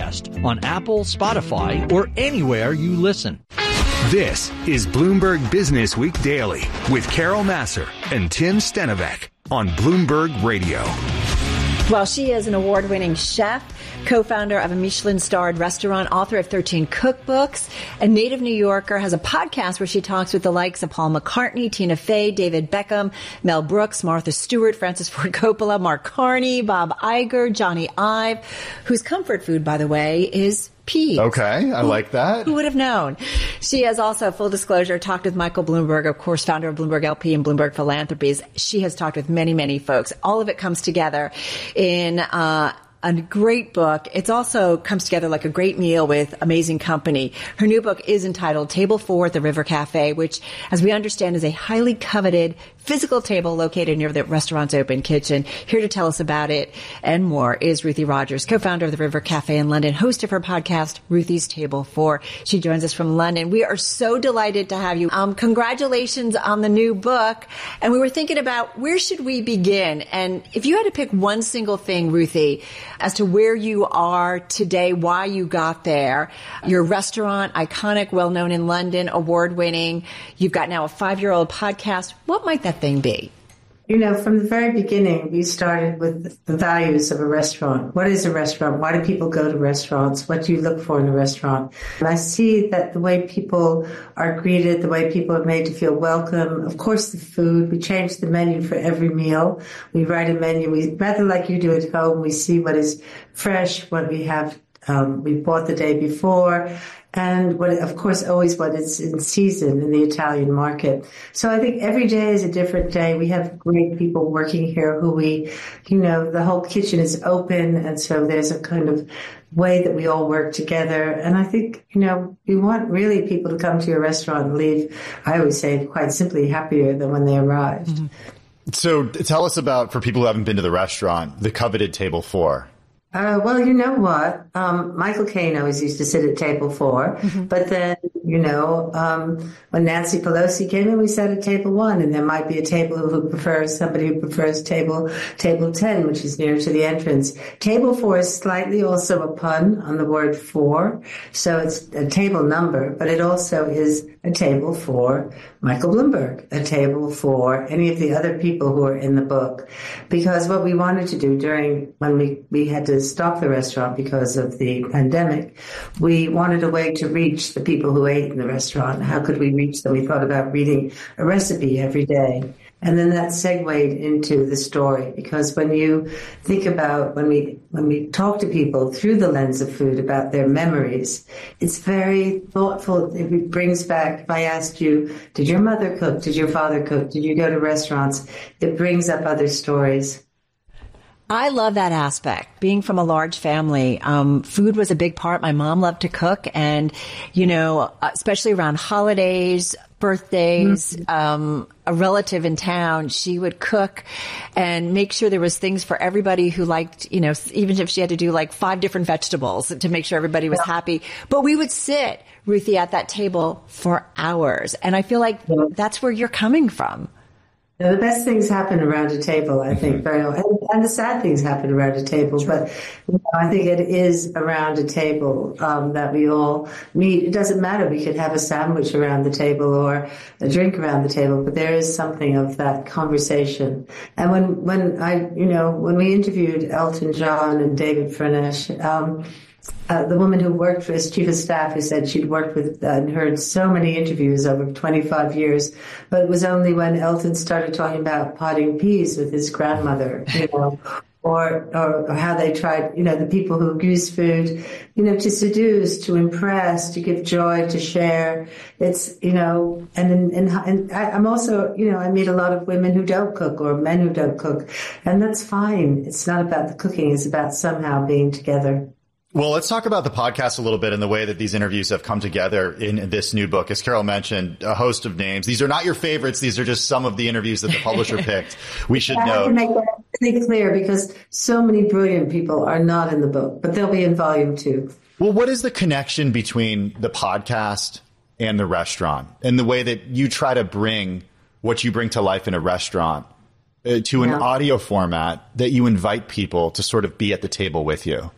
podcast on Apple, Spotify, or anywhere you listen. This is Bloomberg Business Week Daily with Carol Massar and Tim Stenovec on Bloomberg Radio. Well, she is an award-winning chef, co-founder of a Michelin-starred restaurant, author of 13 cookbooks, a native New Yorker, has a podcast where she talks with the likes of Paul McCartney, Tina Fey, David Beckham, Mel Brooks, Martha Stewart, Francis Ford Coppola, Mark Carney, Bob Iger, Johnny Ive, whose comfort food, by the way, is peas. Okay, I like that. Who would have known? She has also, full disclosure, talked with Michael Bloomberg, of course, founder of Bloomberg LP and Bloomberg Philanthropies. She has talked with many, many folks. All of it comes together in a great book. It also comes together like a great meal with amazing company. Her new book is entitled Table 4 at the River Cafe, which, as we understand, is a highly coveted physical table located near the restaurant's open kitchen. Here to tell us about it and more is Ruthie Rogers, co-founder of the River Cafe in London, host of her podcast, Ruthie's Table 4. She joins us from London. We are so delighted to have you. Congratulations on the new book. And we were thinking about where should we begin? And if you had to pick one single thing, Ruthie, as to where you are today, why you got there, your restaurant, iconic, well-known in London, award-winning. You've got now a 5-year-old podcast. What might that thing be? You know, from the very beginning, we started with the values of a restaurant. What is a restaurant? Why do people go to restaurants? What do you look for in a restaurant? And I see that the way people are greeted, the way people are made to feel welcome, of course, the food. We change the menu for every meal. We write a menu. We, rather like you do at home, we see what is fresh, what we have, we bought the day before. And what, of course, always what is in season in the Italian market. So I think every day is a different day. We have great people working here who we, you know, the whole kitchen is open. And so there's a kind of way that we all work together. And I think, you know, we want really people to come to your restaurant and leave, I always say, quite simply happier than when they arrived. Mm-hmm. So tell us about, for people who haven't been to the restaurant, the coveted Table 4. Well, you know what? Michael Caine always used to sit at table 4, but then, you know, when Nancy Pelosi came in, we sat at table 1, and there might be a table who prefers somebody who prefers table 10, which is near to the entrance. Table 4 is slightly also a pun on the word for, so it's a table number, but it also is a table for Michael Bloomberg, a table for any of the other people who are in the book, because what we wanted to do when we had to stop the restaurant because of the pandemic, we wanted a way to reach the people who ate in the restaurant. How could we reach them? We thought about reading a recipe every day. And then that segued into the story, because when you think about when we talk to people through the lens of food about their memories, it's very thoughtful. It brings back, if I asked you, did your mother cook? Did your father cook? Did you go to restaurants? It brings up other stories. I love that aspect. Being from a large family, food was a big part. My mom loved to cook, and, you know, especially around holidays, birthdays, a relative in town, she would cook and make sure there was things for everybody who liked, you know, even if she had to do like 5 different vegetables to make sure everybody was happy. But we would sit, Ruthie, at that table for hours. And I feel like that's where you're coming from. The best things happen around a table, I think, very often. And the sad things happen around a table. But you know, I think it is around a table that we all meet. It doesn't matter. We could have a sandwich around the table or a drink around the table, but there is something of that conversation. And when we interviewed Elton John and David Furnish, the woman who worked for his chief of staff, who said she'd worked with and heard so many interviews over 25 years, but it was only when Elton started talking about potting peas with his grandmother, you know, or how they tried, you know, the people who use food, you know, to seduce, to impress, to give joy, to share. It's, you know, and I'm also, you know, I meet a lot of women who don't cook or men who don't cook, and that's fine. It's not about the cooking. It's about somehow being together. Well, let's talk about the podcast a little bit and the way that these interviews have come together in this new book. As Carol mentioned, a host of names. These are not your favorites. These are just some of the interviews that the publisher picked. We should note. I have to make that really clear because so many brilliant people are not in the book, but they'll be in volume 2. Well, what is the connection between the podcast and the restaurant and the way that you try to bring what you bring to life in a restaurant to an audio format that you invite people to sort of be at the table with you?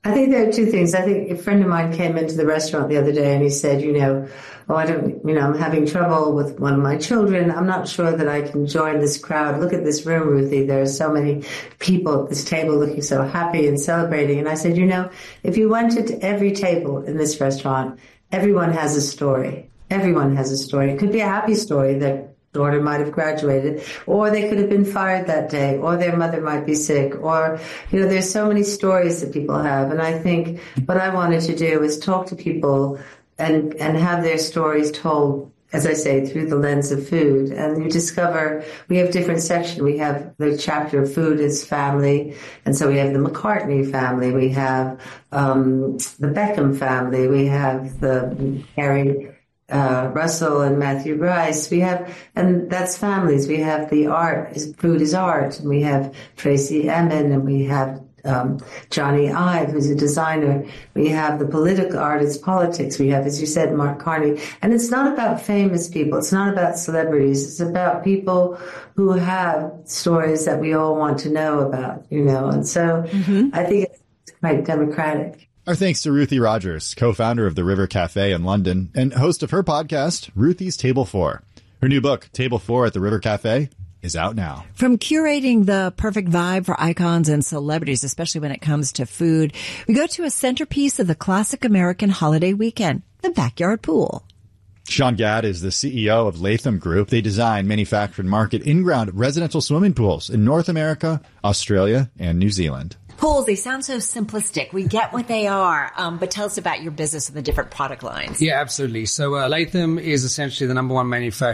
I think there are two things. I think a friend of mine came into the restaurant the other day and he said, I'm having trouble with one of my children. I'm not sure that I can join this crowd. Look at this room, Ruthie. There are so many people at this table looking so happy and celebrating. And I said, if you went to every table in this restaurant, everyone has a story. Everyone has a story. It could be a happy story that daughter might have graduated, or they could have been fired that day, or their mother might be sick, or, there's so many stories that people have. And I think what I wanted to do is talk to people and have their stories told, as I say, through the lens of food. And you discover we have different sections. We have the chapter of food is family. And so we have the McCartney family. We have the Beckham family. We have the Harry Russell and Matthew Rice. And that's families. We have the art, food is art. And we have Tracy Emin, and we have Johnny Ive, who's a designer. We have the political art, it's politics. We have, as you said, Mark Carney. And it's not about famous people. It's not about celebrities. It's about people who have stories that we all want to know about, And so I think it's quite democratic. Our thanks to Ruthie Rogers, co-founder of the River Cafe in London and host of her podcast, Ruthie's Table 4. Her new book, Table 4 at the River Cafe, is out now. From curating the perfect vibe for icons and celebrities, especially when it comes to food, we go to a centerpiece of the classic American holiday weekend, the backyard pool. Sean Gadd is the CEO of Latham Group. They design, manufacture, and market in-ground residential swimming pools in North America, Australia, and New Zealand. Pools, they sound so simplistic. We get what they are. But tell us about your business and the different product lines. Yeah, absolutely. So Latham is essentially the number one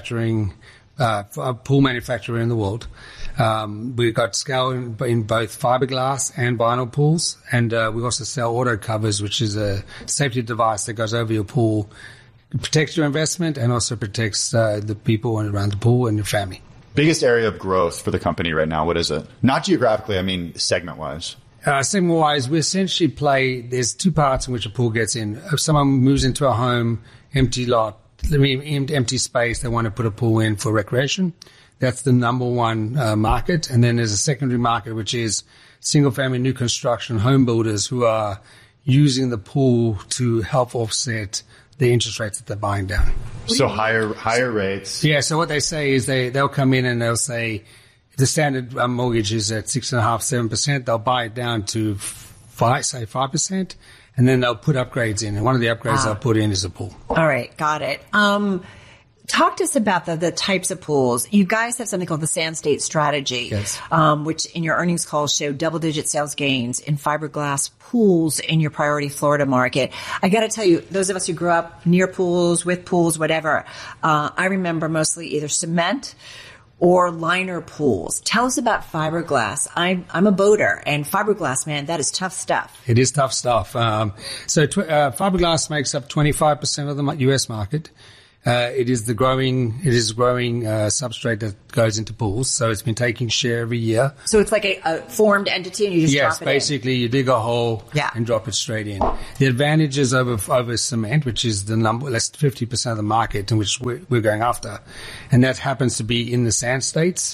pool manufacturer in the world. We've got scale in both fiberglass and vinyl pools. And we also sell auto covers, which is a safety device that goes over your pool. It protects your investment and also protects the people around the pool and your family. Biggest area of growth for the company right now, what is it? Not geographically, I mean segment-wise. Segment-wise, we essentially there's two parts in which a pool gets in. If someone moves into a home, empty space, they want to put a pool in for recreation. That's the number one market. And then there's a secondary market, which is single-family new construction home builders who are using the pool to help offset the interest rates that they're buying down. So higher rates. Yeah, so what they say is they'll come in and they'll say, if the standard mortgage is at 6.5%, 7%, they'll buy it down to 5%, and then they'll put upgrades in. And one of the upgrades they'll put in is a pool. All right, got it. Talk to us about the types of pools. You guys have something called the Sand State Strategy, yes. Which in your earnings call show double-digit sales gains in fiberglass pools in your priority Florida market. I got to tell you, those of us who grew up near pools, with pools, whatever, I remember mostly either cement or liner pools. Tell us about fiberglass. I'm a boater, and fiberglass, man, that is tough stuff. It is tough stuff. Fiberglass makes up 25% of the U.S. market. It is growing substrate that goes into pools. So it's been taking share every year. So it's like a formed entity and you just drop it in? Yes, basically you dig a hole and drop it straight in. The advantages over cement, which is less 50% of the market in which we're going after. And that happens to be in the sand states.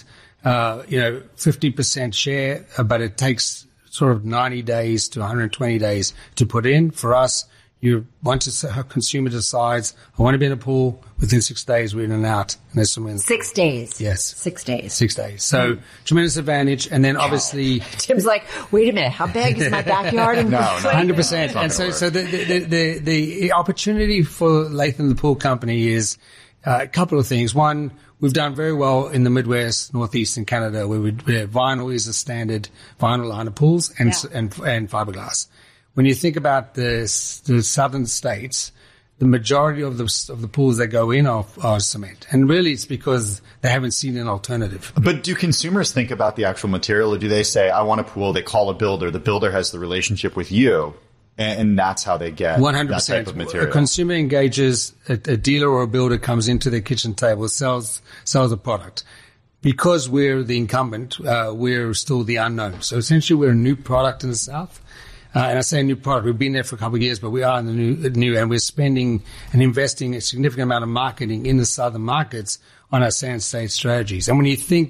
50% share, but it takes sort of 90 days to 120 days to put in. For us, once a consumer decides, I want to be in a pool, within 6 days we're in and out. And there's some 6 days? Yes. 6 days. 6 days. So tremendous advantage. And then obviously... Tim's like, wait a minute, how big is my backyard? No, 100%. And so the opportunity for Latham the Pool Company is a couple of things. One, we've done very well in the Midwest, Northeast, and Canada, where vinyl is a standard vinyl liner pools and fiberglass. When you think about the southern states, the majority of the pools that go in are cement. And really it's because they haven't seen an alternative. But do consumers think about the actual material, or do they say, I want a pool, they call a builder, the builder has the relationship with you, and that's how they get 100%. That type of material? A consumer engages, a dealer or a builder comes into their kitchen table, sells a product. Because we're the incumbent, we're still the unknown. So essentially we're a new product in the South. And I say a new product. We've been there for a couple of years, but we are in the new, and we're spending and investing a significant amount of marketing in the southern markets on our Sand State strategies. And when you think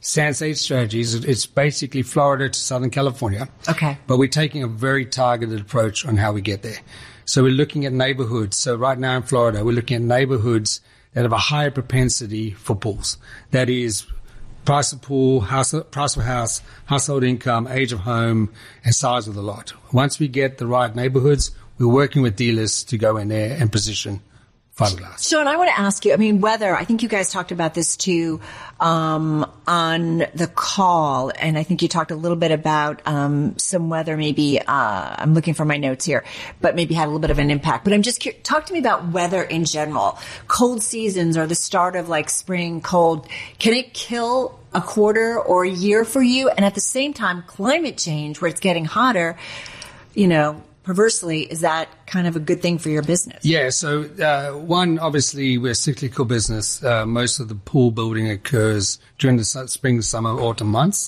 Sand State Strategies. It's basically Florida to Southern California. Okay. But we're taking a very targeted approach on how we get there. So we're looking at neighborhoods. So right now in Florida, we're looking at neighborhoods that have a higher propensity for pools. That is price of pool, price of house, household income, age of home, and size of the lot. Once we get the right neighborhoods, we're working with dealers to go in there and position fiberglass. Sean, I want to ask you, weather, I think you guys talked about this too, on the call, and I think you talked a little bit about, some weather maybe, I'm looking for my notes here, but maybe had a little bit of an impact. But I'm just curious, talk to me about weather in general. Cold seasons or the start of like spring cold, can it kill a quarter or a year for you? And at the same time, climate change, where it's getting hotter, perversely, is that kind of a good thing for your business? Yeah. So, one, obviously, we're a cyclical business. Most of the pool building occurs during the spring, summer, autumn months.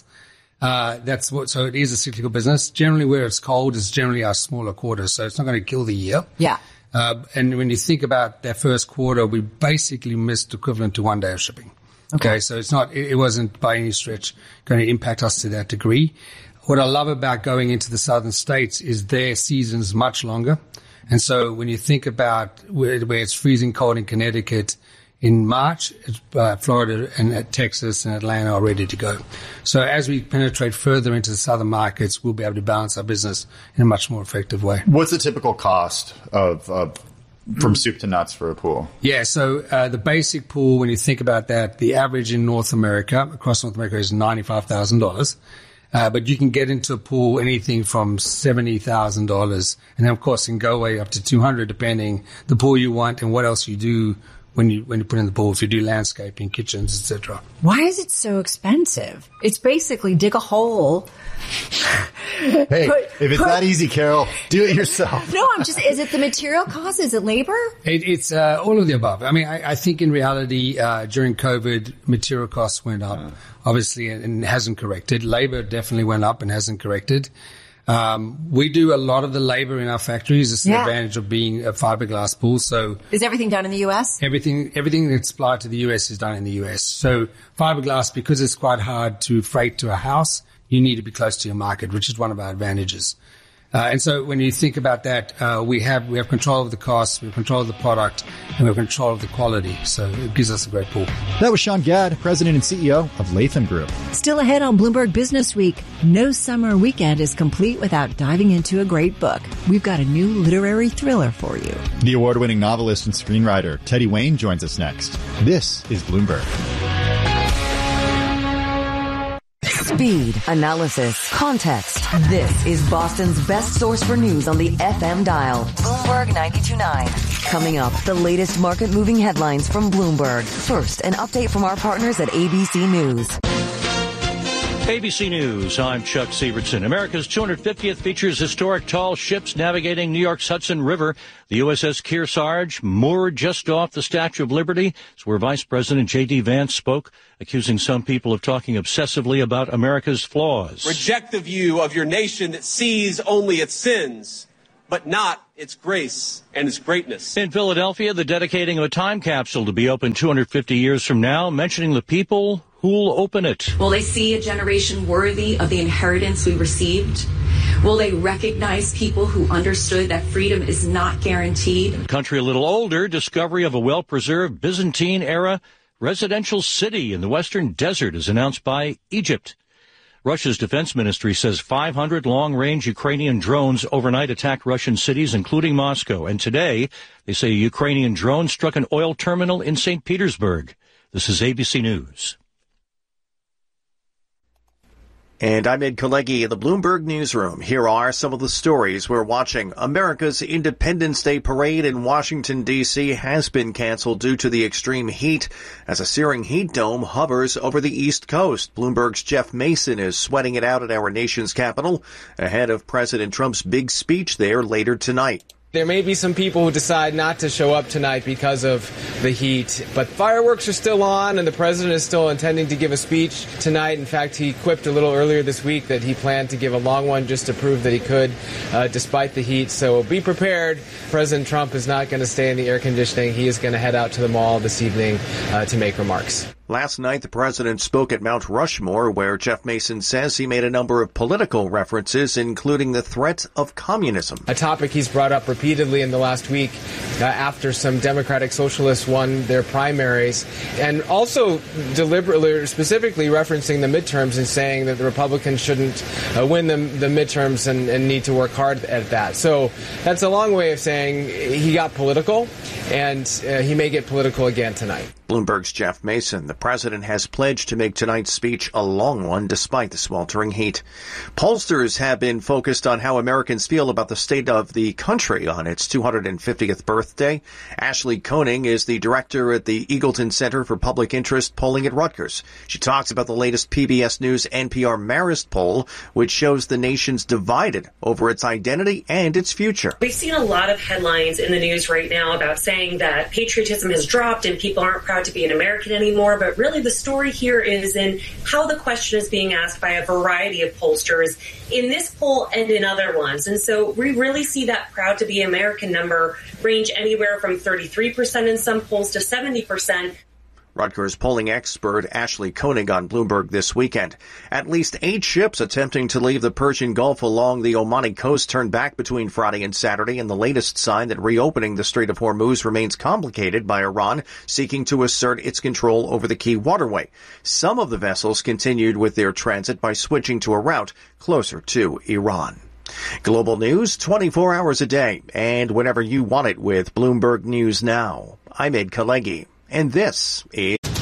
So it is a cyclical business. Generally, where it's cold is generally our smaller quarter. So it's not going to kill the year. Yeah. And when you think about that first quarter, we basically missed equivalent to 1 day of shipping. Okay. So it wasn't by any stretch going to impact us to that degree. What I love about going into the southern states is their season's much longer. And so when you think about where it's freezing cold in Connecticut in March, Florida and Texas and Atlanta are ready to go. So as we penetrate further into the southern markets, we'll be able to balance our business in a much more effective way. What's the typical cost of from soup to nuts for a pool? Yeah, so the basic pool, when you think about that, the average in across North America is $95,000. But you can get into a pool anything from $70,000, and then of course can go way up to $200,000 depending the pool you want and what else you do when you put in the pool. If you do landscaping, kitchens, etc. Why is it so expensive? It's basically dig a hole. Hey, if it's that easy, Carol, do it yourself. No, is it the material cost? Is it labor? It's all of the above. I think in reality, during COVID, material costs went up, obviously, and hasn't corrected. Labor definitely went up and hasn't corrected. We do a lot of the labor in our factories. It's the advantage of being a fiberglass pool. So is everything done in the U.S.? Everything that's supplied to the U.S. is done in the U.S. So fiberglass, because it's quite hard to freight to a house, you need to be close to your market, which is one of our advantages. And so when you think about that, we have control of the costs, we have control of the product, and we have control of the quality. So it gives us a great pool. That was Sean Gadd, President and CEO of Latham Group. Still ahead on Bloomberg Business Week, no summer weekend is complete without diving into a great book. We've got a new literary thriller for you. The award-winning novelist and screenwriter Teddy Wayne joins us next. This is Bloomberg. Speed, analysis, context. This is Boston's best source for news on the FM dial. Bloomberg 92.9. Coming up, the latest market-moving headlines from Bloomberg. First, an update from our partners at ABC News. ABC News, I'm Chuck Sievertson. America's 250th features historic tall ships navigating New York's Hudson River. The USS Kearsarge, moored just off the Statue of Liberty, is where Vice President J.D. Vance spoke, accusing some people of talking obsessively about America's flaws. Reject the view of your nation that sees only its sins, but not its grace and its greatness. In Philadelphia, the dedicating of a time capsule to be open 250 years from now, mentioning the people who'll open it. Will they see a generation worthy of the inheritance we received? Will they recognize people who understood that freedom is not guaranteed? In a country a little older, discovery of a well-preserved Byzantine-era residential city in the western desert is announced by Egypt. Russia's defense ministry says 500 long-range Ukrainian drones overnight attacked Russian cities, including Moscow. And today, they say a Ukrainian drone struck an oil terminal in St. Petersburg. This is ABC News. And I'm Ed Kalegi in the Bloomberg Newsroom. Here are some of the stories we're watching. America's Independence Day parade in Washington, D.C. has been canceled due to the extreme heat as a searing heat dome hovers over the East Coast. Bloomberg's Jeff Mason is sweating it out at our nation's capital ahead of President Trump's big speech there later tonight. There may be some people who decide not to show up tonight because of the heat, but fireworks are still on and the president is still intending to give a speech tonight. In fact, he quipped a little earlier this week that he planned to give a long one just to prove that he could, despite the heat. So be prepared. President Trump is not going to stay in the air conditioning. He is going to head out to the mall this evening to make remarks. Last night, the president spoke at Mount Rushmore, where Jeff Mason says he made a number of political references, including the threat of communism. A topic he's brought up repeatedly in the last week after some Democratic Socialists won their primaries, and also deliberately, specifically referencing the midterms and saying that the Republicans shouldn't win the midterms and need to work hard at that. So that's a long way of saying he got political, and he may get political again tonight. Bloomberg's Jeff Mason. The president has pledged to make tonight's speech a long one despite the sweltering heat. Pollsters have been focused on how Americans feel about the state of the country on its 250th birthday. Ashley Koenig is the director at the Eagleton Center for Public Interest Polling at Rutgers. She talks about the latest PBS News NPR Marist poll, which shows the nation's divided over its identity and its future. We've seen a lot of headlines in the news right now about saying that patriotism has dropped and people aren't proud to be an American anymore, but really the story here is in how the question is being asked by a variety of pollsters in this poll and in other ones. And so we really see that proud to be American number range anywhere from 33% in some polls to 70%. Rutgers polling expert Ashley Koenig on Bloomberg this weekend. At least 8 ships attempting to leave the Persian Gulf along the Omani coast turned back between Friday and Saturday in the latest sign that reopening the Strait of Hormuz remains complicated by Iran seeking to assert its control over the key waterway. Some of the vessels continued with their transit by switching to a route closer to Iran. Global news 24 hours a day and whenever you want it with Bloomberg News Now. I'm Ed Kalegi. And this is